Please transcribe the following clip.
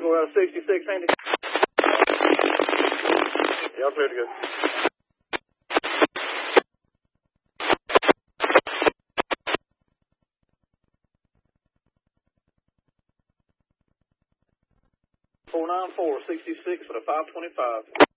go out of 66, Andy. Y'all clear to go. .494, 66 for the 525.